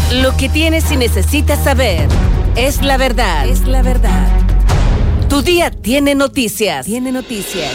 Lo que tienes y necesitas saber es la verdad. Es la verdad. Tu día tiene noticias. Tiene noticias.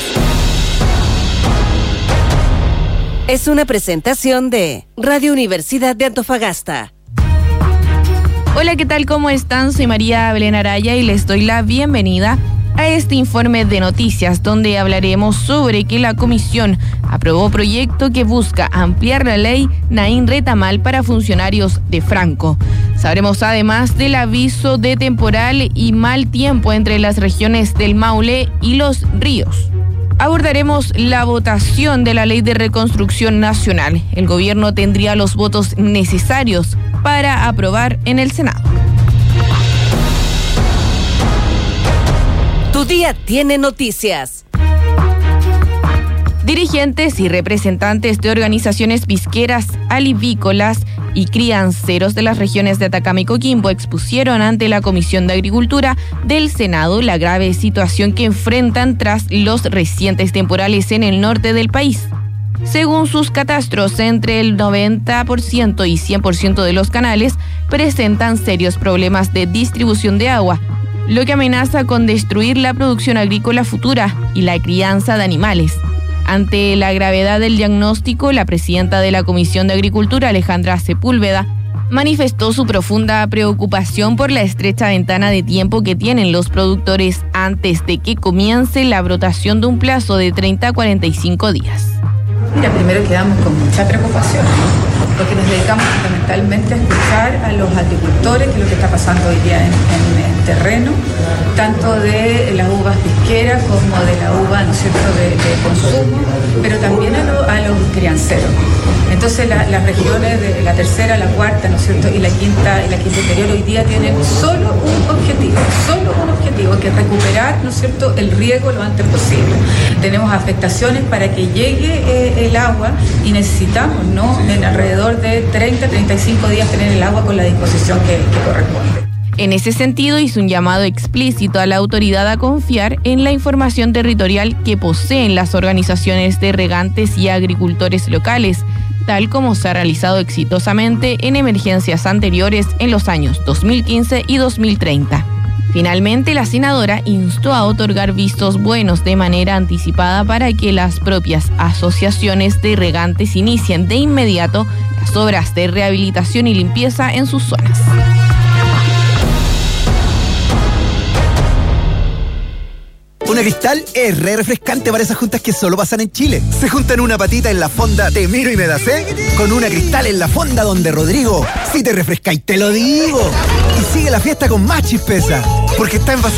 Es una presentación de Radio Universidad de Antofagasta. Hola, ¿qué tal? ¿Cómo están? Soy María Belén Araya y les doy la bienvenida a este informe de noticias donde hablaremos sobre que la comisión aprobó proyecto que busca ampliar la ley Naín Retamal para funcionarios de Franco. Sabremos además del aviso de temporal y mal tiempo entre las regiones del Maule y Los Ríos. Abordaremos la votación de la Ley de Reconstrucción Nacional. El gobierno tendría los votos necesarios para aprobar en el Senado. Tu día tiene noticias. Dirigentes y representantes de organizaciones pisqueras, alivícolas y crianceros de las regiones de Atacama y Coquimbo expusieron ante la Comisión de Agricultura del Senado la grave situación que enfrentan tras los recientes temporales en el norte del país. Según sus catastros, entre el 90% y 100% de los canales presentan serios problemas de distribución de agua, lo que amenaza con destruir la producción agrícola futura y la crianza de animales. Ante la gravedad del diagnóstico, la presidenta de la Comisión de Agricultura, Alejandra Sepúlveda, manifestó su profunda preocupación por la estrecha ventana de tiempo que tienen los productores antes de que comience la brotación de un plazo de 30 a 45 días. Mira, primero quedamos con mucha preocupación, porque nos dedicamos fundamentalmente a escuchar a los agricultores, que es lo que está pasando hoy día en terreno, tanto de las uvas pisqueras como de la uva, ¿no es cierto?, de consumo, pero también a los crianceros. Entonces las regiones de la tercera, la cuarta, ¿no es cierto?, y la quinta interior hoy día tienen solo un objetivo, que es recuperar, ¿no es cierto?, el riego lo antes posible. Tenemos afectaciones para que llegue el agua y necesitamos, ¿no?, en alrededor de 30-35 días tener el agua con la disposición que corresponde. En ese sentido, hizo un llamado explícito a la autoridad a confiar en la información territorial que poseen las organizaciones de regantes y agricultores locales, tal como se ha realizado exitosamente en emergencias anteriores en los años 2015 y 2030. Finalmente, la senadora instó a otorgar vistos buenos de manera anticipada para que las propias asociaciones de regantes inicien de inmediato las obras de rehabilitación y limpieza en sus zonas. Una Cristal es re refrescante para esas juntas que solo pasan en Chile. Se juntan una patita en la fonda Te Miro y Me Da Sé con una Cristal en la fonda donde Rodrigo, si te refrescáis te lo digo. Y sigue la fiesta con más chispeza, porque está envasada